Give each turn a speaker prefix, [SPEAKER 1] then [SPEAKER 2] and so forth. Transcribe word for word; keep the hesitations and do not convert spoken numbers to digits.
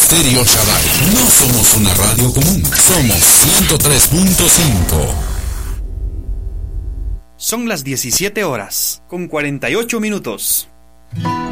[SPEAKER 1] Estéreo Shaddai. No somos una radio común, somos ciento tres punto cinco.
[SPEAKER 2] Son las diecisiete horas, con cuarenta y ocho minutos.